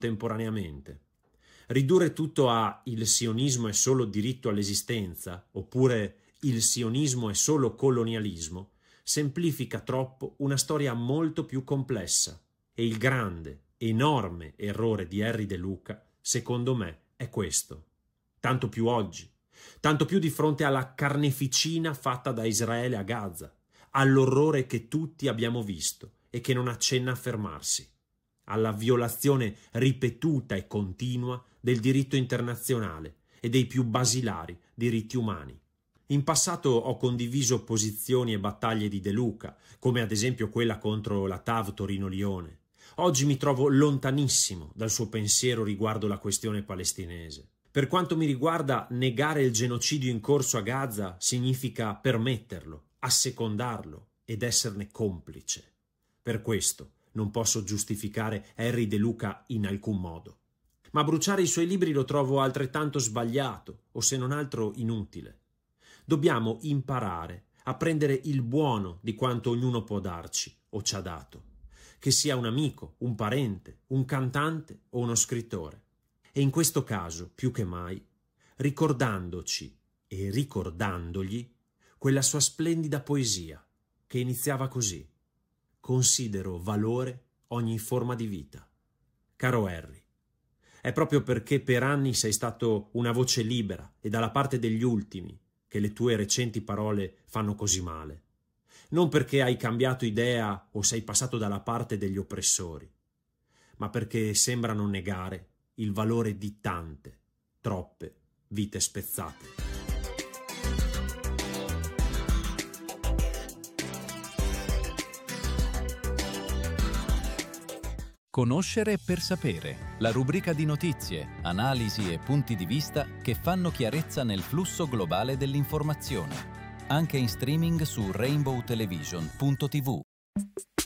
contemporaneamente. Ridurre tutto a il sionismo è solo diritto all'esistenza, oppure il sionismo è solo colonialismo, semplifica troppo una storia molto più complessa. E il grande, enorme errore di Henry De Luca, secondo me, è questo. Tanto più oggi, tanto più di fronte alla carneficina fatta da Israele a Gaza, all'orrore che tutti abbiamo visto e che non accenna a fermarsi, alla violazione ripetuta e continua del diritto internazionale e dei più basilari diritti umani. In passato ho condiviso posizioni e battaglie di De Luca, come ad esempio quella contro la TAV Torino-Lione. Oggi mi trovo lontanissimo dal suo pensiero riguardo la questione palestinese. Per quanto mi riguarda, negare il genocidio in corso a Gaza significa permetterlo, assecondarlo ed esserne complice. Per questo non posso giustificare Henry De Luca in alcun modo. Ma bruciare i suoi libri lo trovo altrettanto sbagliato, o se non altro inutile. Dobbiamo imparare a prendere il buono di quanto ognuno può darci o ci ha dato, che sia un amico, un parente, un cantante o uno scrittore. E in questo caso, più che mai, ricordandoci e ricordandogli quella sua splendida poesia che iniziava così: considero valore ogni forma di vita. Caro Harry, è proprio perché per anni sei stato una voce libera e dalla parte degli ultimi che le tue recenti parole fanno così male. Non perché hai cambiato idea o sei passato dalla parte degli oppressori, ma perché sembrano negare il valore di tante, troppe vite spezzate. Conoscere per sapere, la rubrica di notizie, analisi e punti di vista che fanno chiarezza nel flusso globale dell'informazione, anche in streaming su rainbowtelevision.tv.